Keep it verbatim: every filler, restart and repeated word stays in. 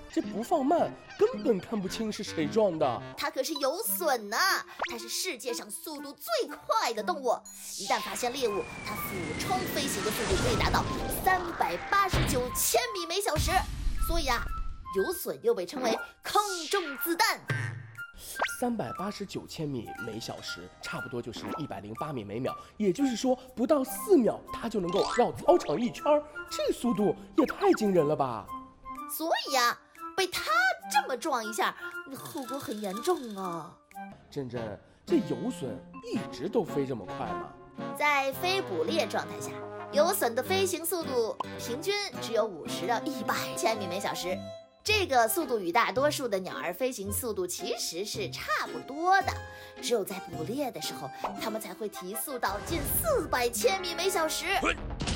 这不放慢，根本看不清是谁撞的。 它可是游隼呢，它是世界上速度最快的动物。一旦发现猎物，它俯冲飞行的速度可以达到三百八十九千米每小时。所以啊，游隼又被称为空中子弹。 三百八十九千米每小时，差不多就是一百零八米每秒，也就是说，不到四秒，它就能够绕操场一圈，这速度也太惊人了吧！ 所以啊，被它这么撞一下，后果很严重啊。 珍珍，这游隼一直都飞这么快吗？ 在非捕猎状态下，游隼的飞行速度平均只有五十到一百千米每小时。这个速度与大多数的鸟儿飞行速度其实是差不多的，只有在捕猎的时候，它们才会提速到近四百千米每小时。